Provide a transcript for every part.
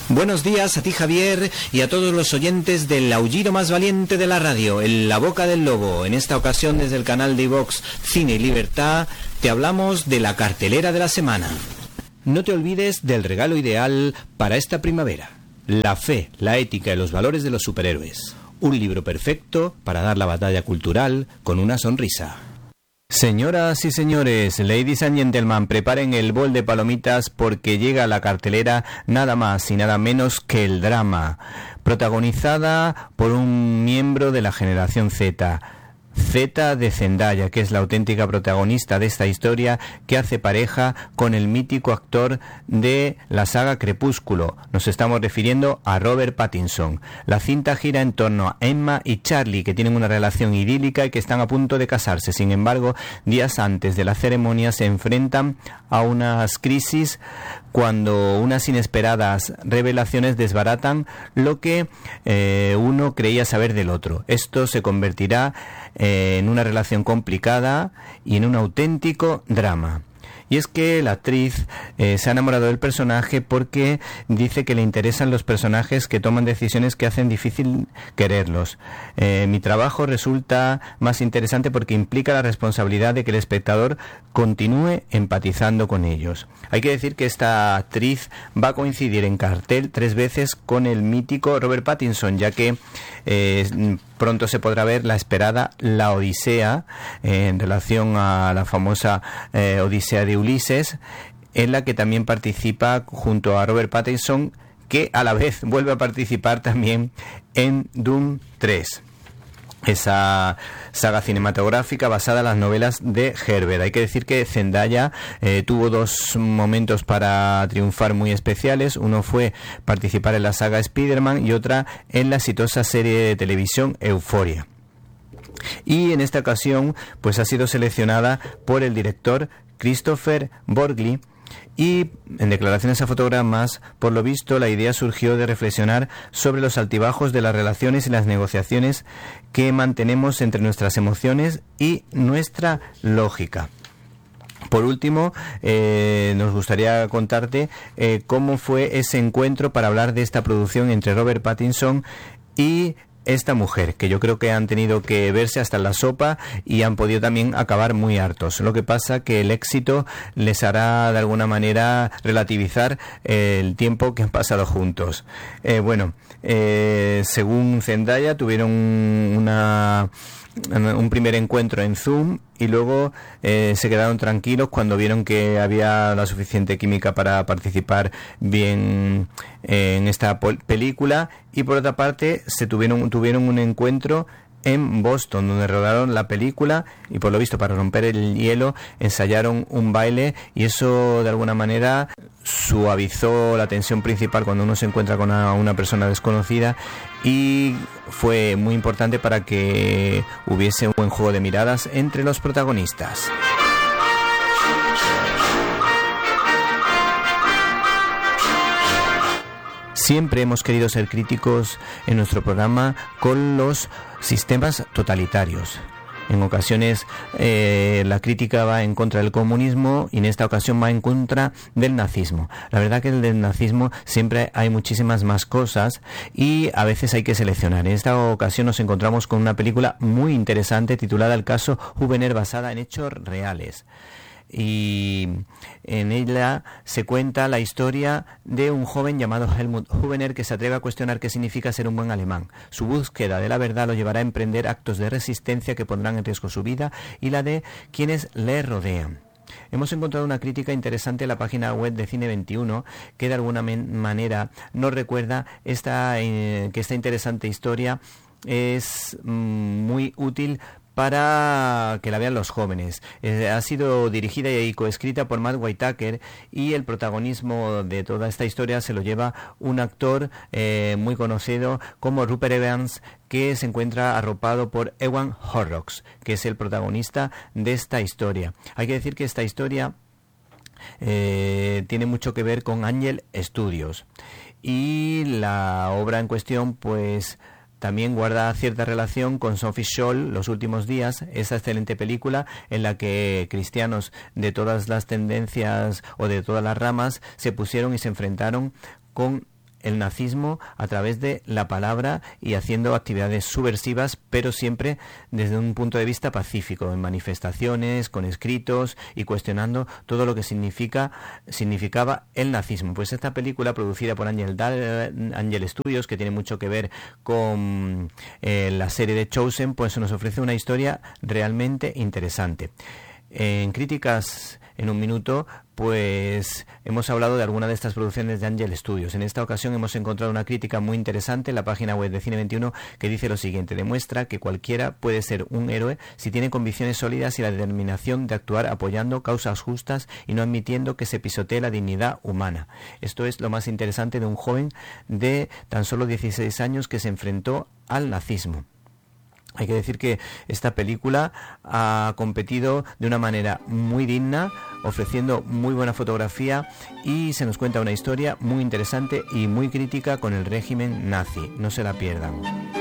Buenos días a ti, Javier, y a todos los oyentes del aullido más valiente de la radio, en La Boca del Lobo. En esta ocasión, desde el canal de iVox Cine y Libertad, te hablamos de la cartelera de la semana. No te olvides del regalo ideal para esta primavera: La fe, la ética y los valores de los superhéroes. Un libro perfecto para dar la batalla cultural con una sonrisa. Señoras y señores, ladies and gentlemen, preparen el bol de palomitas porque llega a la cartelera nada más y nada menos que el drama, protagonizada por un miembro de la generación Z de Zendaya, que es la auténtica protagonista de esta historia, que hace pareja con el mítico actor de la saga Crepúsculo. Nos estamos refiriendo a Robert Pattinson. La cinta gira en torno a Emma y Charlie, que tienen una relación idílica y que están a punto de casarse. Sin embargo, días antes de la ceremonia se enfrentan a unas crisis cuando unas inesperadas revelaciones desbaratan lo que uno creía saber del otro. Esto se convertirá en una relación complicada y en un auténtico drama. Y es que la actriz se ha enamorado del personaje porque dice que le interesan los personajes que toman decisiones que hacen difícil quererlos. Mi trabajo resulta más interesante porque implica la responsabilidad de que el espectador continúe empatizando con ellos. Hay que decir que esta actriz va a coincidir en cartel 3 veces con el mítico Robert Pattinson, ya que pronto se podrá ver la esperada La Odisea, en relación a la famosa Odisea de Ulises, en la que también participa junto a Robert Pattinson, que a la vez vuelve a participar también en Dune 3. Esa saga cinematográfica basada en las novelas de Herbert. Hay que decir que Zendaya tuvo 2 momentos para triunfar muy especiales. Uno fue participar en la saga Spider-Man y otra en la exitosa serie de televisión Euphoria. Y en esta ocasión pues ha sido seleccionada por el director Christopher Borgli. Y en declaraciones a Fotogramas, por lo visto, la idea surgió de reflexionar sobre los altibajos de las relaciones y las negociaciones que mantenemos entre nuestras emociones y nuestra lógica. Por último, nos gustaría contarte cómo fue ese encuentro para hablar de esta producción entre Robert Pattinson y esta mujer, que yo creo que han tenido que verse hasta en la sopa y han podido también acabar muy hartos. Lo que pasa que el éxito les hará de alguna manera relativizar el tiempo que han pasado juntos. Según Zendaya, tuvieron un primer encuentro en Zoom y luego se quedaron tranquilos cuando vieron que había la suficiente química para participar bien en esta película. Y por otra parte tuvieron un encuentro en Boston, donde rodaron la película, y por lo visto, para romper el hielo, ensayaron un baile, y eso de alguna manera suavizó la tensión principal cuando uno se encuentra con una persona desconocida, y fue muy importante para que hubiese un buen juego de miradas entre los protagonistas. Siempre hemos querido ser críticos en nuestro programa con los sistemas totalitarios. En ocasiones la crítica va en contra del comunismo y en esta ocasión va en contra del nazismo. La verdad que del nazismo siempre hay muchísimas más cosas y a veces hay que seleccionar. En esta ocasión nos encontramos con una película muy interesante titulada El caso Hubener, basada en hechos reales. Y en ella se cuenta la historia de un joven llamado Helmut Hubener que se atreve a cuestionar qué significa ser un buen alemán. Su búsqueda de la verdad lo llevará a emprender actos de resistencia que pondrán en riesgo su vida y la de quienes le rodean. Hemos encontrado una crítica interesante en la página web de Cine 21 que de alguna manera nos recuerda que esta interesante historia es muy útil para que la vean los jóvenes. Ha sido dirigida y coescrita por Matt Whitaker y el protagonismo de toda esta historia se lo lleva un actor muy conocido como Rupert Evans, que se encuentra arropado por Ewan Horrocks, que es el protagonista de esta historia. Hay que decir que esta historia tiene mucho que ver con Angel Studios y la obra en cuestión pues también guarda cierta relación con Sophie Scholl, Los últimos días, esa excelente película en la que cristianos de todas las tendencias o de todas las ramas se pusieron y se enfrentaron con el nazismo a través de la palabra y haciendo actividades subversivas, pero siempre desde un punto de vista pacífico, en manifestaciones, con escritos y cuestionando todo lo que significaba el nazismo. Pues esta película, producida por Angel Studios, que tiene mucho que ver con la serie de Chosen, pues nos ofrece una historia realmente interesante. En Críticas en un Minuto, pues hemos hablado de alguna de estas producciones de Angel Studios. En esta ocasión hemos encontrado una crítica muy interesante en la página web de Cine 21 que dice lo siguiente: demuestra que cualquiera puede ser un héroe si tiene convicciones sólidas y la determinación de actuar apoyando causas justas y no admitiendo que se pisotee la dignidad humana. Esto es lo más interesante de un joven de tan solo 16 años que se enfrentó al nazismo. Hay que decir que esta película ha competido de una manera muy digna, ofreciendo muy buena fotografía, y se nos cuenta una historia muy interesante y muy crítica con el régimen nazi. No se la pierdan.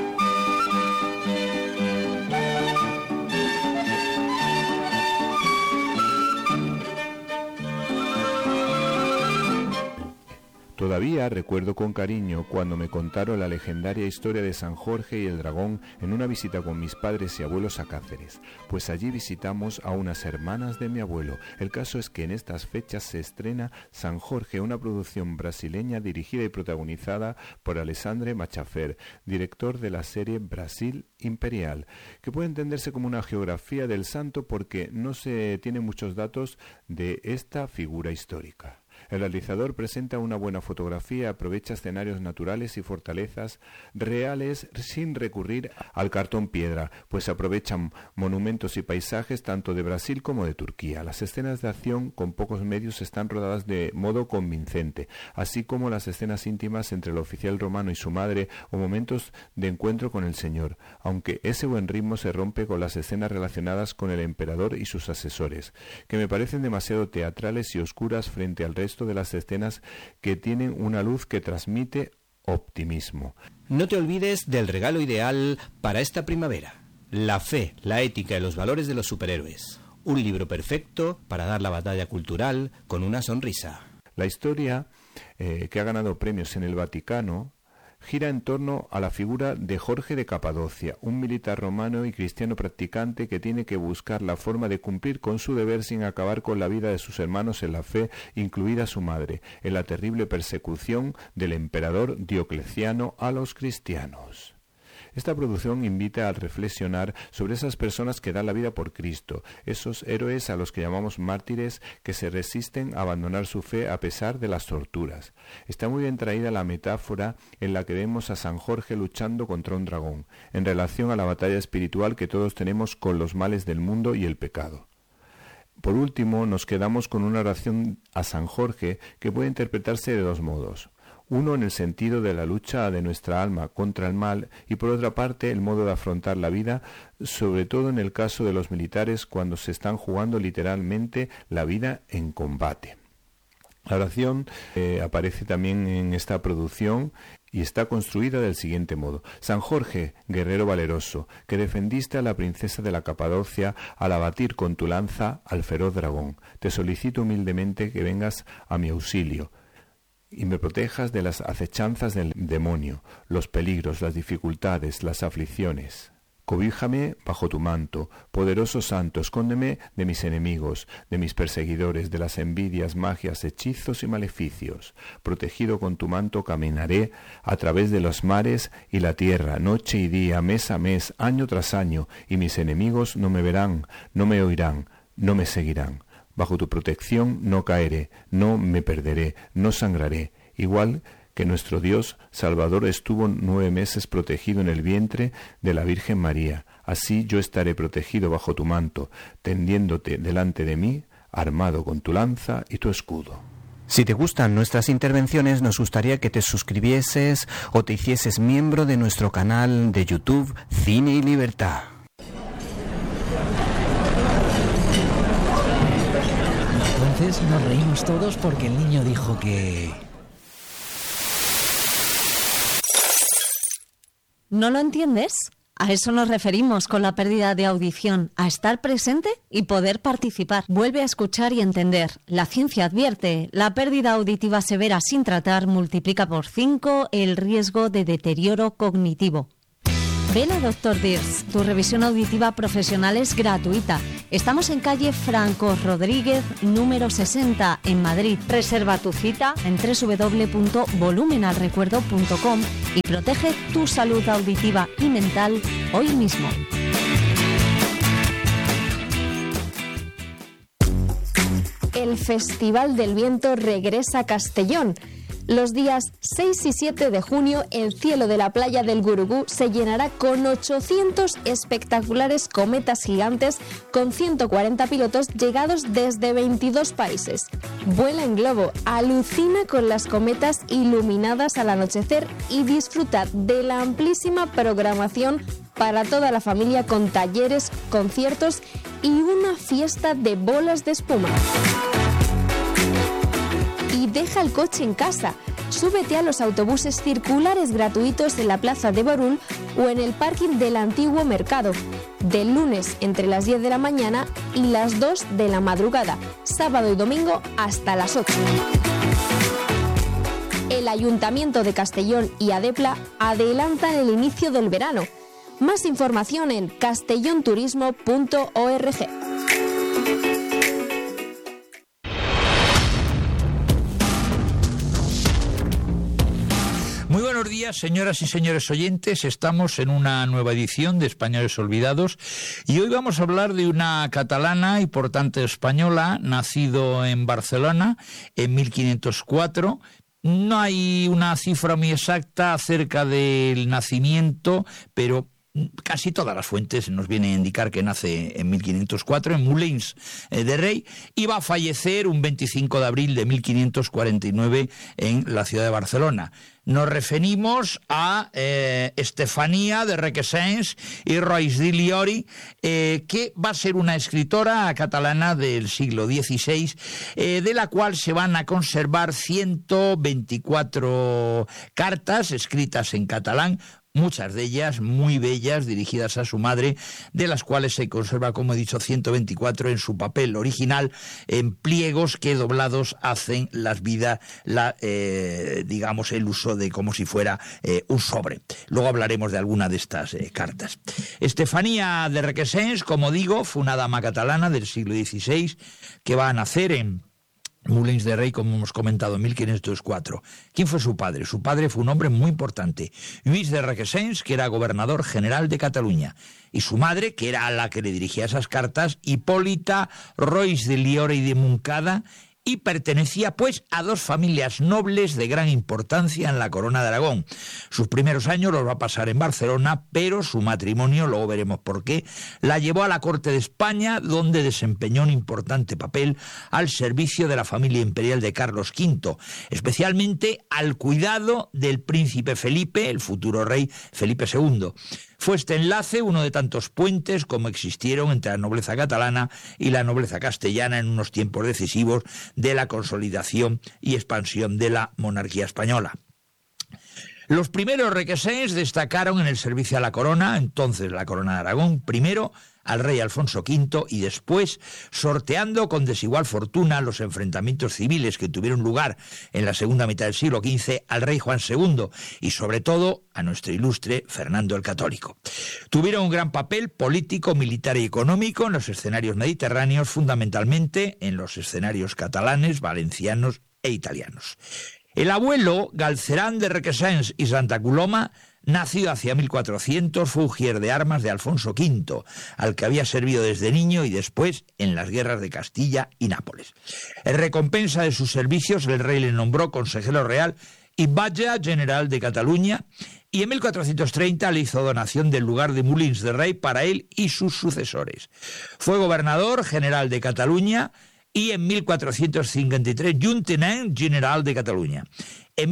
Todavía recuerdo con cariño cuando me contaron la legendaria historia de San Jorge y el dragón en una visita con mis padres y abuelos a Cáceres, pues allí visitamos a unas hermanas de mi abuelo. El caso es que en estas fechas se estrena San Jorge, una producción brasileña dirigida y protagonizada por Alexandre Machafer, director de la serie Brasil Imperial, que puede entenderse como una geografía del santo porque no se tienen muchos datos de esta figura histórica. El realizador presenta una buena fotografía, aprovecha escenarios naturales y fortalezas reales sin recurrir al cartón piedra, pues aprovechan monumentos y paisajes tanto de Brasil como de Turquía. Las escenas de acción con pocos medios están rodadas de modo convincente, así como las escenas íntimas entre el oficial romano y su madre o momentos de encuentro con el Señor, aunque ese buen ritmo se rompe con las escenas relacionadas con el emperador y sus asesores, que me parecen demasiado teatrales y oscuras frente al resto de las escenas que tienen una luz que transmite optimismo. No te olvides del regalo ideal para esta primavera: La fe, la ética y los valores de los superhéroes. Un libro perfecto para dar la batalla cultural con una sonrisa. La historia, que ha ganado premios en el Vaticano, gira en torno a la figura de Jorge de Capadocia, un militar romano y cristiano practicante que tiene que buscar la forma de cumplir con su deber sin acabar con la vida de sus hermanos en la fe, incluida su madre, en la terrible persecución del emperador Diocleciano a los cristianos. Esta producción invita a reflexionar sobre esas personas que dan la vida por Cristo, esos héroes a los que llamamos mártires que se resisten a abandonar su fe a pesar de las torturas. Está muy bien traída la metáfora en la que vemos a San Jorge luchando contra un dragón, en relación a la batalla espiritual que todos tenemos con los males del mundo y el pecado. Por último, nos quedamos con una oración a San Jorge que puede interpretarse de dos modos. Uno en el sentido de la lucha de nuestra alma contra el mal y por otra parte el modo de afrontar la vida, sobre todo en el caso de los militares cuando se están jugando literalmente la vida en combate. La oración aparece también en esta producción y está construida del siguiente modo: San Jorge, guerrero valeroso, que defendiste a la princesa de la Capadocia al abatir con tu lanza al feroz dragón, te solicito humildemente que vengas a mi auxilio y me protejas de las acechanzas del demonio, los peligros, las dificultades, las aflicciones. Cobíjame bajo tu manto, poderoso santo, escóndeme de mis enemigos, de mis perseguidores, de las envidias, magias, hechizos y maleficios. Protegido con tu manto caminaré a través de los mares y la tierra, noche y día, mes a mes, año tras año, y mis enemigos no me verán, no me oirán, no me seguirán. Bajo tu protección no caeré, no me perderé, no sangraré, igual que nuestro Dios Salvador estuvo 9 meses protegido en el vientre de la Virgen María. Así yo estaré protegido bajo tu manto, tendiéndote delante de mí, armado con tu lanza y tu escudo. Si te gustan nuestras intervenciones, nos gustaría que te suscribieses o te hicieses miembro de nuestro canal de YouTube Cine y Libertad. Entonces nos reímos todos porque el niño dijo que... ¿No lo entiendes? A eso nos referimos con la pérdida de audición, a estar presente y poder participar. Vuelve a escuchar y entender. La ciencia advierte, la pérdida auditiva severa sin tratar multiplica por 5 el riesgo de deterioro cognitivo. Ven a Dr. Dirs, tu revisión auditiva profesional es gratuita. Estamos en calle Franco Rodríguez, número 60, en Madrid. Reserva tu cita en www.volumenalrecuerdo.com y protege tu salud auditiva y mental hoy mismo. El Festival del Viento regresa a Castellón. Los días 6 y 7 de junio, el cielo de la playa del Gurugú se llenará con 800 espectaculares cometas gigantes con 140 pilotos llegados desde 22 países. Vuela en globo, alucina con las cometas iluminadas al anochecer y disfruta de la amplísima programación para toda la familia con talleres, conciertos y una fiesta de bolas de espuma. Y deja el coche en casa. Súbete a los autobuses circulares gratuitos en la Plaza de Borún o en el parking del antiguo mercado, del lunes entre las 10 de la mañana y las 2 de la madrugada, sábado y domingo hasta las 8. El Ayuntamiento de Castellón y Adepla adelantan el inicio del verano. Más información en castellonturismo.org. Muy buenos días, señoras y señores oyentes. Estamos en una nueva edición de Españoles Olvidados y hoy vamos a hablar de una catalana y por tanto española, nacido en Barcelona en 1504. No hay una cifra muy exacta acerca del nacimiento, pero casi todas las fuentes nos vienen a indicar que nace en 1504 en Molins de Rei y va a fallecer un 25 de abril de 1549 en la ciudad de Barcelona. Nos referimos a Estefanía de Requesens y Rois de Liori, que va a ser una escritora catalana del siglo XVI, de la cual se van a conservar 124 cartas escritas en catalán, muchas de ellas muy bellas, dirigidas a su madre, de las cuales se conserva, como he dicho, 124 en su papel original, en pliegos que doblados hacen digamos, el uso de como si fuera un sobre. Luego hablaremos de alguna de estas cartas. Estefanía de Requesens, como digo, fue una dama catalana del siglo XVI que va a nacer en Molins de Rei, como hemos comentado, en 1504. ¿Quién fue su padre? Su padre fue un hombre muy importante, Lluís de Requesens, que era gobernador general de Cataluña, y su madre, que era la que le dirigía esas cartas, Hipólita Rois de Liori y de Montcada, y pertenecía pues a dos familias nobles de gran importancia en la corona de Aragón. Sus primeros años los va a pasar en Barcelona, pero su matrimonio, luego veremos por qué, la llevó a la corte de España, donde desempeñó un importante papel al servicio de la familia imperial de Carlos V, especialmente al cuidado del príncipe Felipe, el futuro rey Felipe II. Fue este enlace uno de tantos puentes como existieron entre la nobleza catalana y la nobleza castellana en unos tiempos decisivos de la consolidación y expansión de la monarquía española. Los primeros Requesens destacaron en el servicio a la corona, entonces la corona de Aragón, primero al rey Alfonso V y después sorteando con desigual fortuna los enfrentamientos civiles que tuvieron lugar en la segunda mitad del siglo XV al rey Juan II y sobre todo a nuestro ilustre Fernando el Católico. Tuvieron un gran papel político, militar y económico en los escenarios mediterráneos, fundamentalmente en los escenarios catalanes, valencianos e italianos. El abuelo, Galcerán de Requesens y Santa Coloma, nacido hacia 1400, fue ujier de armas de Alfonso V, al que había servido desde niño y después en las guerras de Castilla y Nápoles. En recompensa de sus servicios, el rey le nombró consejero real y batlle general de Cataluña, y en 1430 le hizo donación del lugar de Molins de Rei para él y sus sucesores. Fue gobernador general de Cataluña y en 1453 Juntenant General de Cataluña. En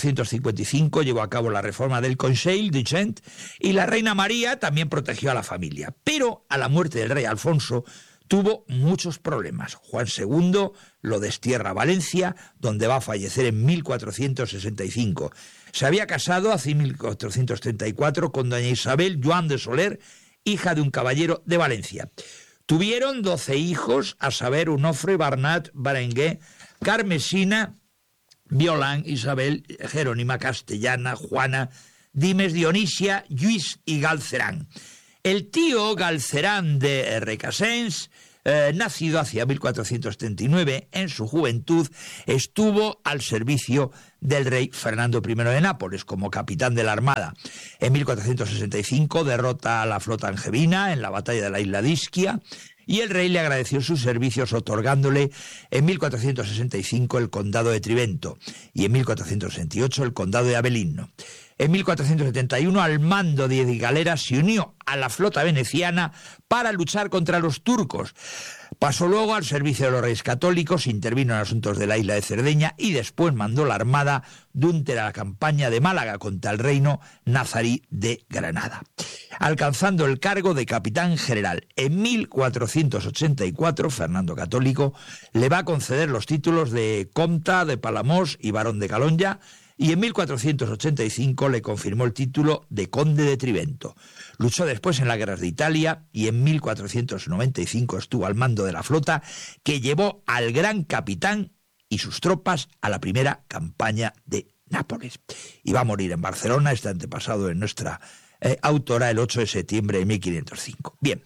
1455 llevó a cabo la reforma del Consell de Gent y la reina María también protegió a la familia. Pero a la muerte del rey Alfonso Tuvo muchos problemas. Juan II lo destierra a Valencia, donde va a fallecer en 1465. Se había casado hacia 1434 con doña Isabel Joan de Soler, hija de un caballero de Valencia. Tuvieron 12 hijos, a saber, Onofre, Bernat, Berenguer, Carmesina, Violán, Isabel, Jerónima, Castellana, Juana, Dimes, Dionisia, Lluís y Galcerán. El tío Galcerán de Requesens, nacido hacia 1439, en su juventud estuvo al servicio del rey Fernando I de Nápoles como capitán de la Armada. En 1465 derrota a la flota angevina en la batalla de la isla de Ischia y el rey le agradeció sus servicios otorgándole en 1465 el condado de Trivento y en 1468 el condado de Avellino. En 1471, al mando de Galera, se unió a la flota veneciana para luchar contra los turcos. Pasó luego al servicio de los reyes católicos, intervino en asuntos de la isla de Cerdeña y después mandó la armada durante la campaña de Málaga contra el reino nazarí de Granada, alcanzando el cargo de capitán general. En 1484, Fernando Católico le va a conceder los títulos de Comte de Palamós y barón de Calonja, y en 1485 le confirmó el título de conde de Trivento. Luchó después en las guerras de Italia y en 1495 estuvo al mando de la flota que llevó al gran capitán y sus tropas a la primera campaña de Nápoles. Y va a morir en Barcelona, este antepasado de nuestra autora, el 8 de septiembre de 1505. Bien.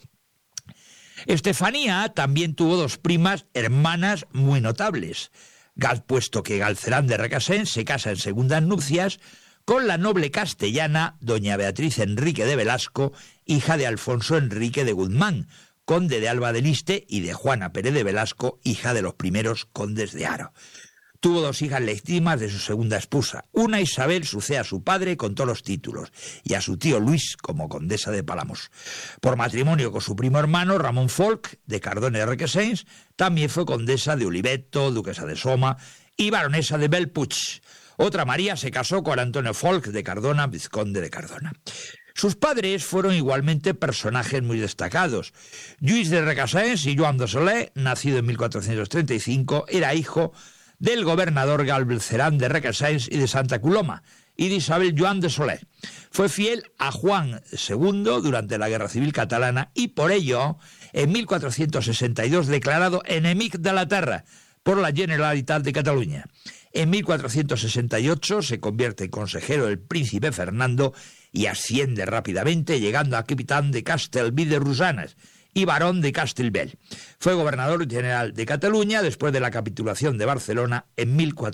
Estefanía también tuvo dos primas hermanas muy notables, puesto que Galcerán de Requesens se casa en segundas nupcias con la noble castellana doña Beatriz Enrique de Velasco, hija de Alfonso Enrique de Guzmán, conde de Alba del Iste, y de Juana Pérez de Velasco, hija de los primeros condes de Haro. Tuvo dos hijas legítimas de su segunda esposa. Una, Isabel, sucede a su padre con todos los títulos, y a su tío Luis como condesa de Palamós. Por matrimonio con su primo hermano, Ramón Folc, de Cardona de Requesens, también fue condesa de Oliveto, duquesa de Soma y baronesa de Bellpuig. Otra, María, se casó con Antonio Folc de Cardona, vizconde de Cardona. Sus padres fueron igualmente personajes muy destacados. Lluís de Requesens y Joan de Soler, nacido en 1435, era hijo del gobernador Galcerán de Requesens y de Santa Coloma, y de Isabel Joan de Soler. Fue fiel a Juan II durante la Guerra Civil Catalana y por ello, en 1462, declarado enemic de la tierra por la Generalitat de Cataluña. En 1468 se convierte en consejero del príncipe Fernando y asciende rápidamente, llegando a capitán de Castellví de Rosanes y barón de Castellbell. Fue gobernador general de Cataluña después de la capitulación de Barcelona en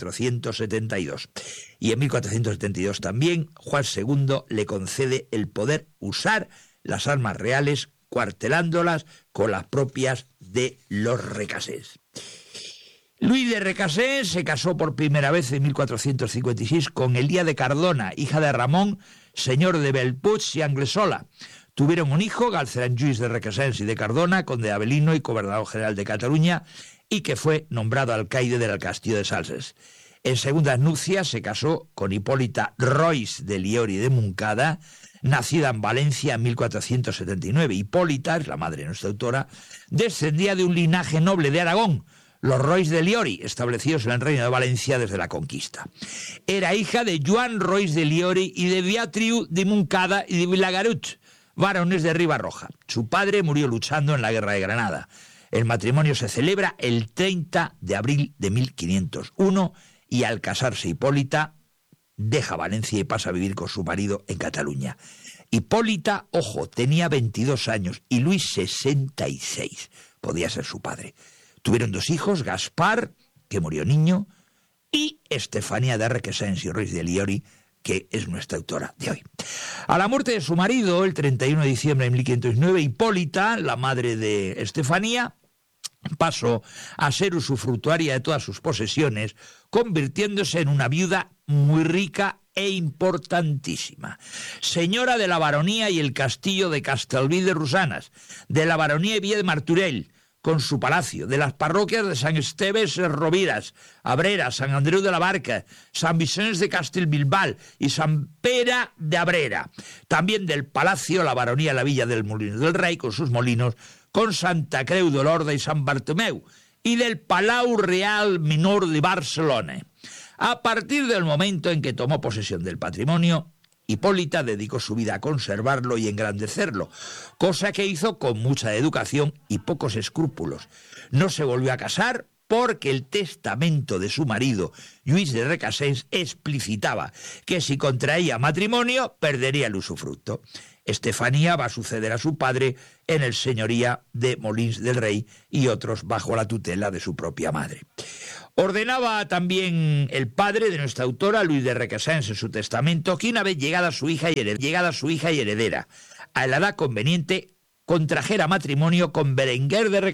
1472. Y en 1472 también Juan II le concede el poder usar las armas reales, cuartelándolas con las propias de los Requesens. Luis de Requesens se casó por primera vez en 1456 con Elía de Cardona, hija de Ramón, señor de Bellpuig y Anglesola. Tuvieron un hijo, Galcerán Lluís de Requesens y de Cardona, conde de Avellino y gobernador general de Cataluña, y que fue nombrado alcaide del castillo de Salses. En segundas nupcias se casó con Hipólita Rois de Liori de Montcada, nacida en Valencia en 1479. Hipólita, es la madre de nuestra autora, descendía de un linaje noble de Aragón, los Rois de Liori, establecidos en el Reino de Valencia desde la conquista. Era hija de Joan Rois de Liori y de Beatriu de Montcada y de Vilagarut, varones de Ribarroja. Su padre murió luchando en la Guerra de Granada. El matrimonio se celebra el 30 de abril de 1501 y al casarse Hipólita deja Valencia y pasa a vivir con su marido en Cataluña. Hipólita, ojo, tenía 22 años y Luis 66. Podía ser su padre. Tuvieron dos hijos, Gaspar, que murió niño, y Estefanía de Requesens y Rois de Liori, que es nuestra autora de hoy. A la muerte de su marido, el 31 de diciembre de 1509, Hipólita, la madre de Estefanía, pasó a ser usufructuaria de todas sus posesiones, convirtiéndose en una viuda muy rica e importantísima. Señora de la baronía y el castillo de Castellví de Rosanes, de la baronía de Villa de Martorell, con su palacio, de las parroquias de San Esteves Rovires, Abrera, San Andreu de la Barca, San Vicens de Castellbilbal y San Pere de Abrera. También del palacio, la baronía de la Villa del Molino del Rey, con sus molinos, con Santa Creu d'Olorda y San Bartomeu, y del Palau Real Menor de Barcelona. A partir del momento en que tomó posesión del patrimonio, Hipólita dedicó su vida a conservarlo y engrandecerlo, cosa que hizo con mucha educación y pocos escrúpulos. No se volvió a casar porque el testamento de su marido, Lluís de Requesens, explicitaba que si contraía matrimonio perdería el usufructo. Estefanía va a suceder a su padre en el señoría de Molins del Rey y otros bajo la tutela de su propia madre. Ordenaba también el padre de nuestra autora, Luis de Requesens, en su testamento, que una vez llegada su hija y heredera a la edad conveniente, contrajera matrimonio con Berenguer de Requesens.